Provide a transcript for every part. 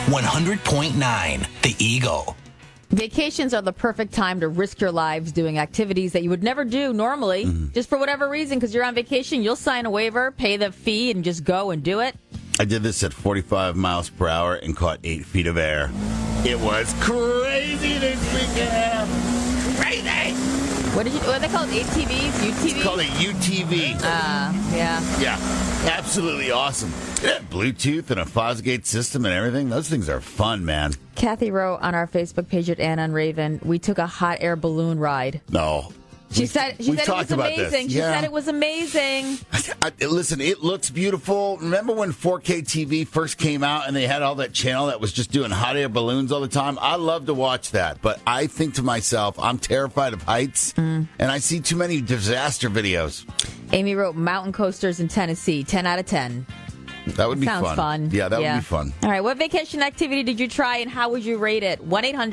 100.9 The Eagle. Vacations are the perfect time to risk your lives doing activities that you would never do normally, just for whatever reason, because you're on vacation. You'll sign a waiver, pay the fee, and just go and do it. I did this at 45 miles per hour and caught 8 feet of air. It was crazy this weekend. Crazy. What are they called? ATVs? UTVs? It's called a UTV. Yeah. Yeah, absolutely awesome. It had Bluetooth and a Fosgate system and everything. Those things are fun, man. Kathy wrote on our Facebook page at Anna and Raven, we took a hot air balloon ride. No. She said it was amazing. She said it was amazing. Listen, it looks beautiful. Remember when 4K TV first came out and they had all that channel that was just doing hot air balloons all the time? I love to watch that, but I think to myself, I'm terrified of heights, and I see too many disaster videos. Amy wrote mountain coasters in Tennessee, 10 out of 10. That would be Sounds fun. Yeah, that would be fun. All right, what vacation activity did you try and how would you rate it?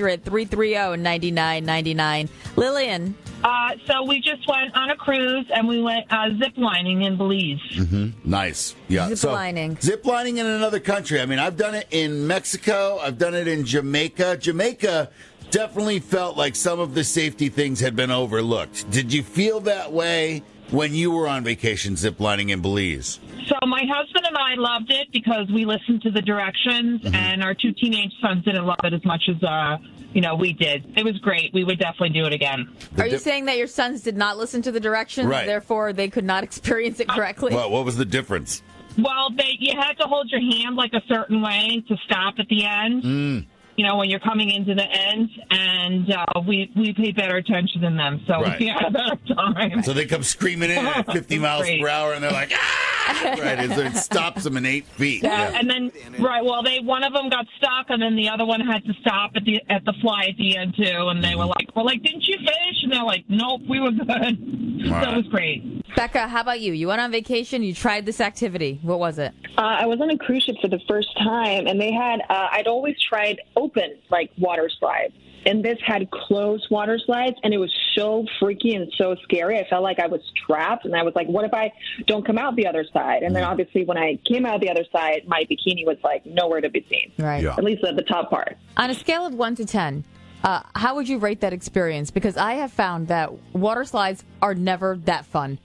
1-800-330-9999. Lillian. So we just went on a cruise and we went zip lining in Belize. Mm-hmm. Nice. Yeah. Zip lining. Zip lining in another country. I mean, I've done it in Mexico. I've done it in Jamaica. Jamaica definitely felt like some of the safety things had been overlooked. Did you feel that way when you were on vacation zip lining in Belize? So my husband and I loved it because we listened to the directions, and our 2 teenage sons didn't love it as much as we did. It was great. We would definitely do it again. Are you saying that your sons did not listen to the directions, therefore they could not experience it correctly? Well, what was the difference? Well, you had to hold your hand like a certain way to stop at the end. When you're coming into the end, and we pay better attention than them, so we had a better time. So they come screaming in at 50 miles per hour, and they're like, ah! It stops them in 8 feet. And then, one of them got stuck, and then the other one had to stop at the fly at the end, too, and they were like, didn't you finish? And they're like, nope, we were good. So it was great. Becca, how about you? You went on vacation, you tried this activity. What was it? I was on a cruise ship for the first time, and they had, I'd always tried open, water slides. And this had closed water slides, and it was so freaky and so scary. I felt like I was trapped, and I was like, what if I don't come out the other side? And then obviously when I came out the other side, my bikini was nowhere to be seen. Right. Yeah. At least at the top part. On a scale of 1 to 10, how would you rate that experience? Because I have found that water slides are never that fun.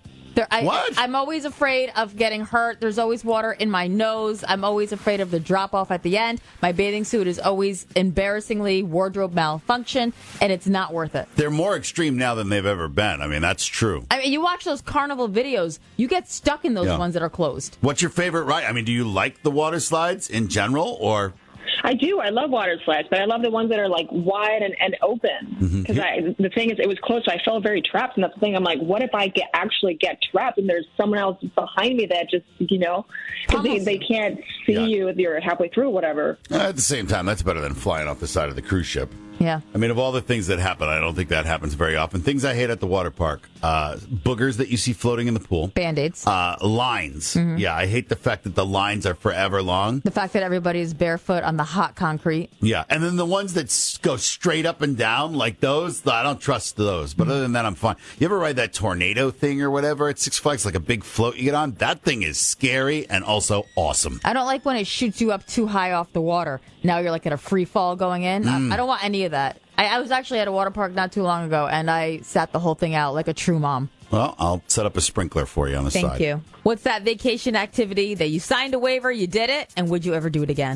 I'm always afraid of getting hurt. There's always water in my nose. I'm always afraid of the drop-off at the end. My bathing suit is always embarrassingly wardrobe malfunction, and it's not worth it. They're more extreme now than they've ever been. I mean, that's true. I mean, you watch those carnival videos, you get stuck in those ones that are closed. What's your favorite ride? I mean, do you like the water slides in general, or... I do. I love water slides, but I love the ones that are wide and open. Because the thing is, it was close, so I felt very trapped. And that's the thing. I'm like, what if I actually get trapped and there's someone else behind me that just, because they can't see you if you're halfway through or whatever. At the same time, that's better than flying off the side of the cruise ship. Yeah. I mean, of all the things that happen, I don't think that happens very often. Things I hate at the water park. Boogers that you see floating in the pool. Band-Aids. Lines. Yeah, I hate the fact that the lines are forever long. The fact that everybody's barefoot on the hot concrete. Yeah, and then the ones that go straight up and down, like those, I don't trust those. But other than that, I'm fine. You ever ride that tornado thing or whatever at Six Flags, like a big float you get on? That thing is scary and also awesome. I don't like when it shoots you up too high off the water. Now you're at a free fall going in. I don't want any of that. I was actually at a water park not too long ago, and I sat the whole thing out like a true mom. Well, I'll set up a sprinkler for you on the side. Thank you. What's that vacation activity that you signed a waiver, you did it, and would you ever do it again?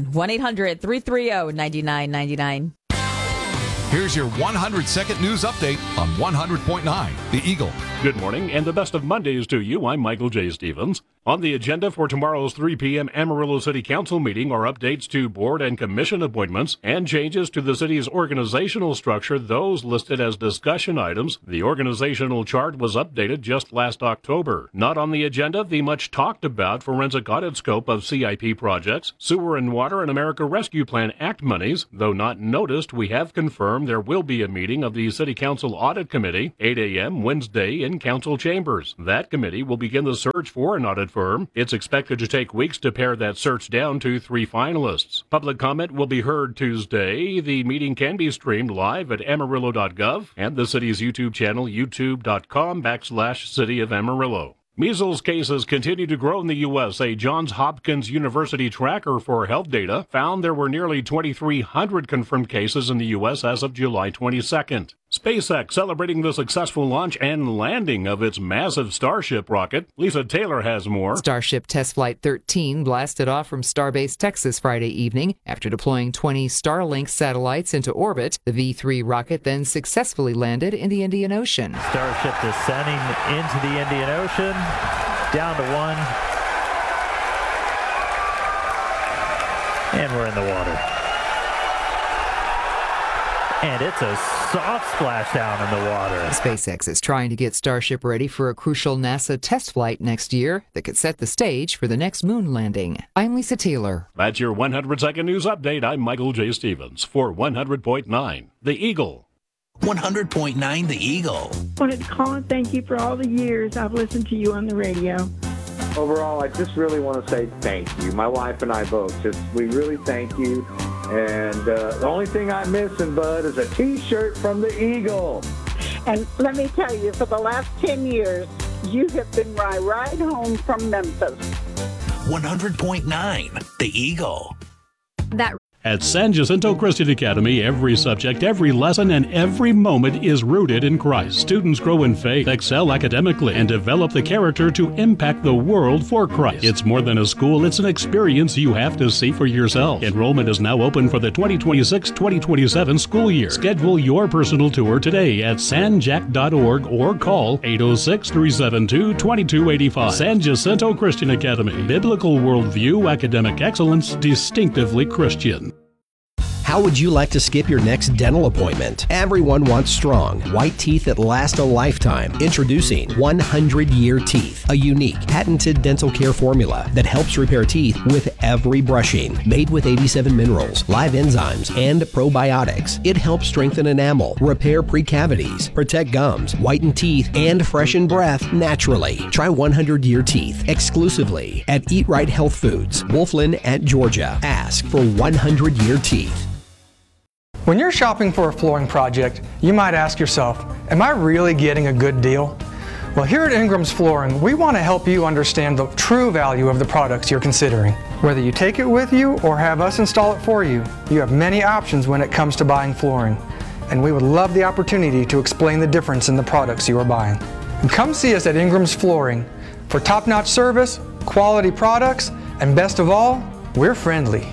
1-800-330-9999. Here's your 100-second news update on 100.9 The Eagle. Good morning, and the best of Mondays to you. I'm Michael J. Stevens. On the agenda for tomorrow's 3 p.m. Amarillo City Council meeting are updates to board and commission appointments and changes to the city's organizational structure, those listed as discussion items. The organizational chart was updated just last October. Not on the agenda, the much-talked-about forensic audit scope of CIP projects, Sewer and Water and America Rescue Plan Act monies. Though not noticed, we have confirmed there will be a meeting of the City Council Audit Committee, 8 a.m. Wednesday in Council Chambers. That committee will begin the search for an audit firm. It's expected to take weeks to pare that search down to 3 finalists. Public comment will be heard Tuesday. The meeting can be streamed live at Amarillo.gov and the city's YouTube channel, youtube.com/City of Amarillo. Measles cases continue to grow in the U.S. A Johns Hopkins University tracker for health data found there were nearly 2,300 confirmed cases in the U.S. as of July 22nd. SpaceX celebrating the successful launch and landing of its massive Starship rocket. Lisa Taylor has more. Starship Test Flight 13 blasted off from Starbase, Texas Friday evening. After deploying 20 Starlink satellites into orbit, the V3 rocket then successfully landed in the Indian Ocean. Starship descending into the Indian Ocean, down to 1, and we're in the water. And it's a soft splashdown in the water. SpaceX is trying to get Starship ready for a crucial NASA test flight next year that could set the stage for the next moon landing. I'm Lisa Taylor. That's your 100-second news update. I'm Michael J. Stevens for 100.9 The Eagle. 100.9 The Eagle. I wanted to call and thank you for all the years I've listened to you on the radio. Overall, I just really want to say thank you. My wife and I both. We really thank you. And the only thing I'm missing, Bud, is a T-shirt from the Eagle. And let me tell you, for the last 10 years, you have been my ride home from Memphis. 100.9 The Eagle. At San Jacinto Christian Academy, every subject, every lesson, and every moment is rooted in Christ. Students grow in faith, excel academically, and develop the character to impact the world for Christ. It's more than a school, it's an experience you have to see for yourself. Enrollment is now open for the 2026-2027 school year. Schedule your personal tour today at sanjac.org or call 806-372-2285. San Jacinto Christian Academy. Biblical worldview, academic excellence, distinctively Christian. How would you like to skip your next dental appointment? Everyone wants strong, white teeth that last a lifetime. Introducing 100-Year Teeth, a unique, patented dental care formula that helps repair teeth with every brushing. Made with 87 minerals, live enzymes, and probiotics. It helps strengthen enamel, repair precavities, protect gums, whiten teeth, and freshen breath naturally. Try 100-Year Teeth exclusively at Eat Right Health Foods, Wolflin at Georgia. Ask for 100-Year Teeth. When you're shopping for a flooring project, you might ask yourself, am I really getting a good deal? Well, here at Ingram's Flooring, we want to help you understand the true value of the products you're considering. Whether you take it with you or have us install it for you, you have many options when it comes to buying flooring. And we would love the opportunity to explain the difference in the products you are buying. And come see us at Ingram's Flooring for top-notch service, quality products, and best of all, we're friendly.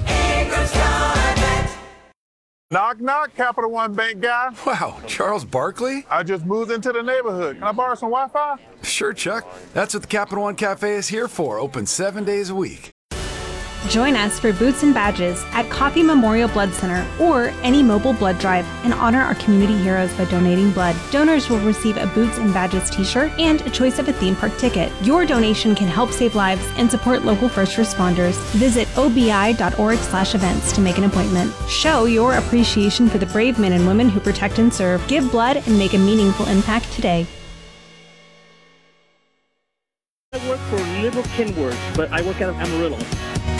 Knock, knock, Capital One Bank guy. Wow, Charles Barkley? I just moved into the neighborhood. Can I borrow some Wi-Fi? Sure, Chuck. That's what the Capital One Cafe is here for, open 7 days a week. Join us for Boots and Badges at Coffee Memorial Blood Center or any mobile blood drive and honor our community heroes by donating blood. Donors will receive a Boots and Badges t-shirt and a choice of a theme park ticket. Your donation can help save lives and support local first responders. Visit obi.org/events to make an appointment. Show your appreciation for the brave men and women who protect and serve. Give blood and make a meaningful impact today. I work for Liberal Kenworth, but I work out of Amarillo.